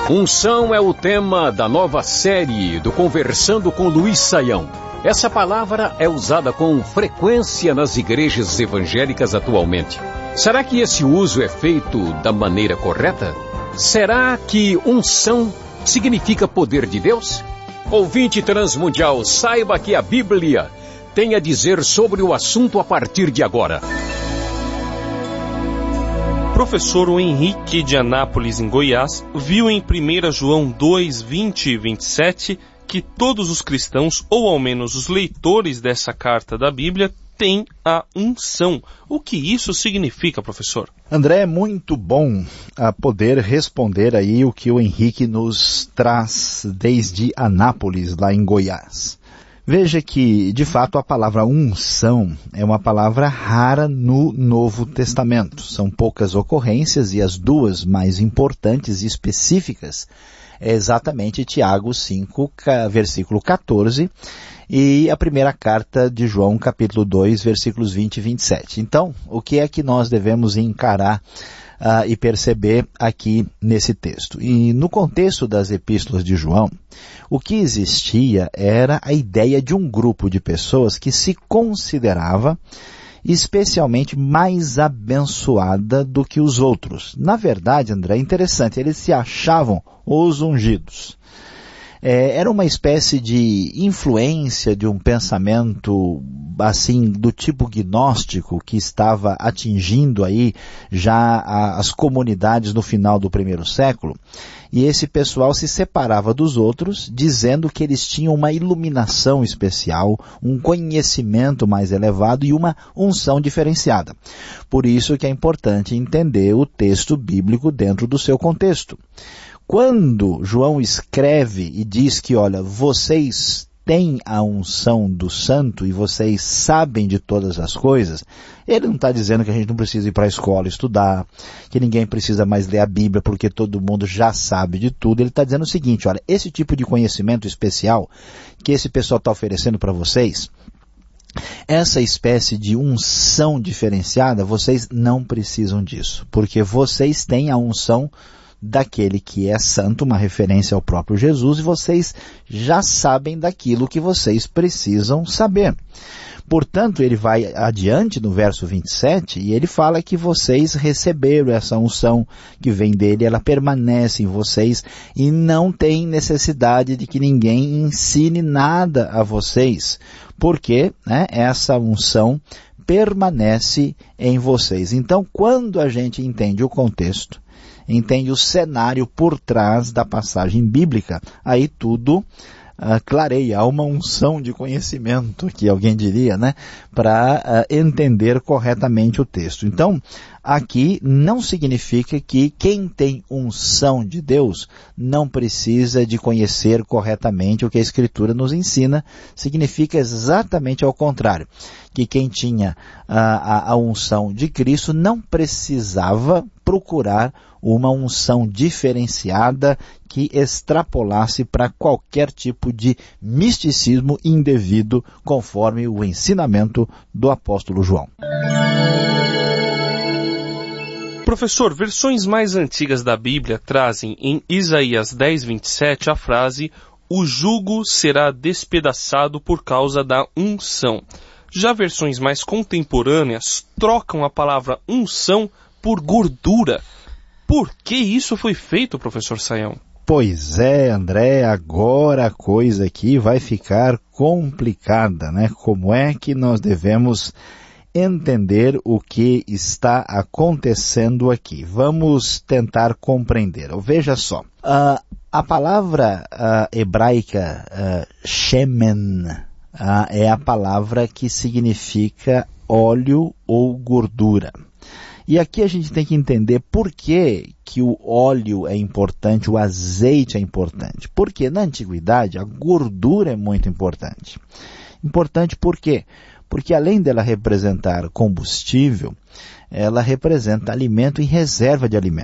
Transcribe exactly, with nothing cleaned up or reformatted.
Unção é o tema da nova série do Conversando com Luiz Saião. Essa palavra é usada com frequência nas igrejas evangélicas atualmente. Será que esse uso é feito da maneira correta? Será que unção significa poder de Deus? Ouvinte transmundial, saiba que a Bíblia tem a dizer sobre o assunto a partir de agora. Professor Henrique de Anápolis, em Goiás, viu em primeira João dois, vinte e vinte e sete que todos os cristãos, ou ao menos os leitores dessa carta da Bíblia, têm a unção. O que isso significa, professor? André, é muito bom a poder responder aí o que o Henrique nos traz desde Anápolis, lá em Goiás. Veja que, de fato, a palavra unção é uma palavra rara no Novo Testamento. São poucas ocorrências e as duas mais importantes e específicas é exatamente Tiago cinco, versículo catorze, e a primeira carta de João, capítulo dois, versículos vinte e vinte e sete. Então, o que é que nós devemos encarar uh, e perceber aqui nesse texto? E no contexto das epístolas de João, o que existia era a ideia de um grupo de pessoas que se considerava especialmente mais abençoada do que os outros. Na verdade, André, é interessante, eles se achavam os ungidos. É, era uma espécie de influência de um pensamento assim do tipo gnóstico que estava atingindo aí já a, as comunidades no final do primeiro século. E esse pessoal se separava dos outros, dizendo que eles tinham uma iluminação especial, um conhecimento mais elevado e uma unção diferenciada. Por isso que é importante entender o texto bíblico dentro do seu contexto. Quando João escreve e diz que, olha, vocês têm a unção do santo e vocês sabem de todas as coisas, ele não está dizendo que a gente não precisa ir para a escola estudar, que ninguém precisa mais ler a Bíblia porque todo mundo já sabe de tudo. Ele está dizendo o seguinte, olha, esse tipo de conhecimento especial que esse pessoal está oferecendo para vocês, essa espécie de unção diferenciada, vocês não precisam disso, porque vocês têm a unção daquele que é santo, uma referência ao próprio Jesus, e vocês já sabem daquilo que vocês precisam saber. Portanto, ele vai adiante no verso vinte e sete e ele fala que vocês receberam essa unção que vem dele, ela permanece em vocês e não tem necessidade de que ninguém ensine nada a vocês, porque né, essa unção permanece em vocês. Então, quando a gente entende o contexto, entende o cenário por trás da passagem bíblica, aí tudo uh, clareia, há uma unção de conhecimento, que alguém diria, né, para uh, entender corretamente o texto. Então, aqui não significa que quem tem unção de Deus não precisa de conhecer corretamente o que a Escritura nos ensina, significa exatamente ao contrário, que quem tinha uh, a, a unção de Cristo não precisava procurar uma unção diferenciada que extrapolasse para qualquer tipo de misticismo indevido, conforme o ensinamento do apóstolo João. Professor, versões mais antigas da Bíblia trazem em Isaías dez, vinte e sete a frase "O jugo será despedaçado por causa da unção". Já versões mais contemporâneas trocam a palavra unção por gordura. Por que isso foi feito, professor Saião? Pois é, André, agora a coisa aqui vai ficar complicada, né? Como é que nós devemos entender o que está acontecendo aqui? Vamos tentar compreender. Veja só, uh, a palavra uh, hebraica uh, shemen uh, é a palavra que significa óleo ou gordura. E aqui a gente tem que entender por que, que o óleo é importante, o azeite é importante. Porque na antiguidade a gordura é muito importante. Importante por quê? Porque além dela representar combustível, ela representa alimento e reserva de alimento.